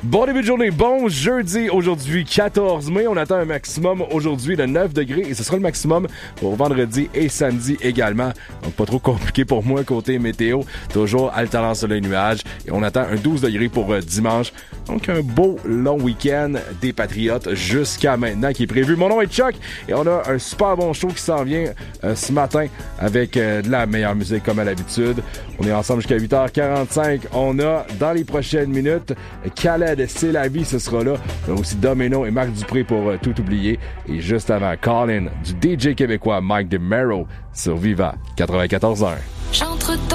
Bon début de journée, bon jeudi, aujourd'hui 14 mai, on attend un maximum aujourd'hui de 9 degrés et ce sera le maximum pour vendredi et samedi également. Donc pas trop compliqué pour moi côté météo, toujours alternant soleil-nuage et on attend un 12 degrés pour dimanche. Donc un beau long week-end des Patriotes jusqu'à maintenant qui est prévu. Mon nom est Chuck et on a un super bon show qui s'en vient ce matin avec de la meilleure musique comme à l'habitude. On est ensemble jusqu'à 8h45. On a dans les prochaines minutes Khaled, C'est la vie, ce sera là. On a aussi Domino et Marc Dupré pour tout oublier. Et juste avant, Colin du DJ québécois Mike DeMero sur Viva 94.1.